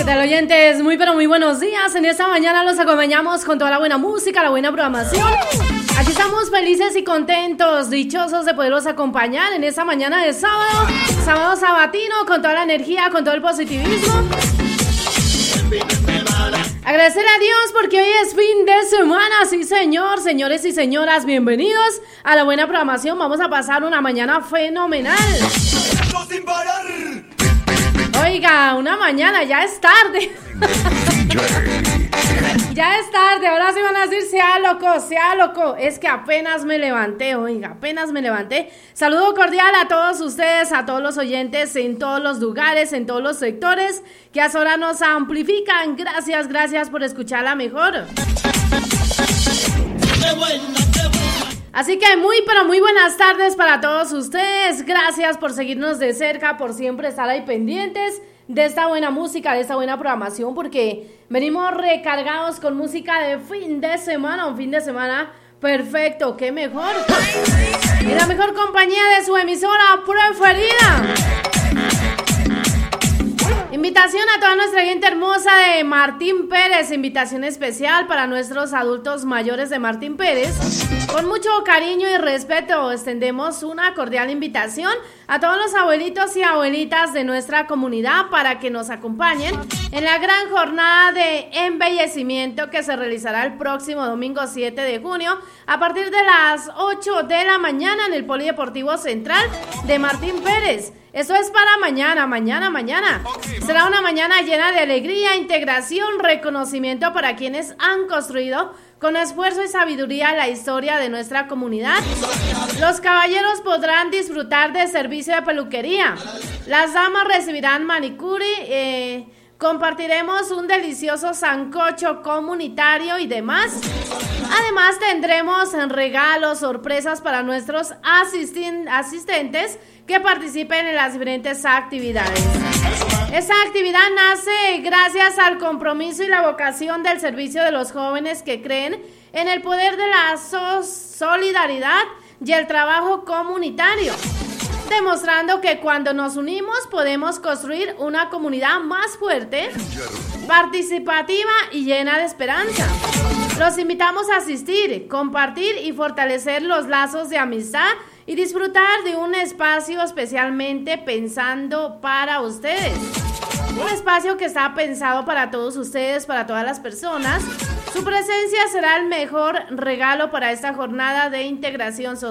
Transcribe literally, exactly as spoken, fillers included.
tal, oyentes? Muy pero muy buenos días. En esta mañana los acompañamos con toda la buena música, la buena programación. Aquí estamos felices y contentos, dichosos de poderlos acompañar en esta mañana de sábado, sábado sabatino, con toda la energía, con todo el positivismo. Agradecer a Dios porque hoy es fin de semana, sí señor, señores y señoras, bienvenidos a la buena programación. Vamos a pasar una mañana fenomenal. Oiga, una mañana, ya es tarde. Ya es tarde, ahora sí van a decir, sea loco, sea loco. Es que apenas me levanté, oiga, apenas me levanté. Saludo cordial a todos ustedes, a todos los oyentes en todos los lugares, en todos los sectores que a ahora nos amplifican. Gracias, gracias por escucharla mejor. Así que muy, pero muy buenas tardes para todos ustedes. Gracias por seguirnos de cerca, por siempre estar ahí pendientes de esta buena música, de esta buena programación, porque venimos recargados con música de fin de semana, un fin de semana perfecto, qué mejor. Y la mejor compañía de su emisora preferida. Invitación a toda nuestra gente hermosa de Martín Pérez, invitación especial para nuestros adultos mayores de Martín Pérez. Con mucho cariño y respeto extendemos una cordial invitación a todos los abuelitos y abuelitas de nuestra comunidad para que nos acompañen en la gran jornada de embellecimiento que se realizará el próximo domingo siete de junio a partir de las ocho de la mañana en el Polideportivo Central de Martín Pérez. Eso es para mañana, mañana, mañana. Será una mañana llena de alegría, integración, reconocimiento para quienes han construido con esfuerzo y sabiduría la historia de nuestra comunidad. Los caballeros podrán disfrutar de servicio de peluquería. Las damas recibirán manicure, eh, compartiremos un delicioso sancocho comunitario y demás. Además tendremos regalos, sorpresas para nuestros asisten- asistentes que participen en las diferentes actividades. Esta actividad nace gracias al compromiso y la vocación del servicio de los jóvenes que creen en el poder de la so- solidaridad y el trabajo comunitario, demostrando que cuando nos unimos podemos construir una comunidad más fuerte, participativa y llena de esperanza. Los invitamos a asistir, compartir y fortalecer los lazos de amistad y disfrutar de un espacio especialmente pensando para ustedes. Un espacio que está pensado para todos ustedes, para todas las personas. Su presencia será el mejor regalo para esta jornada de integración social.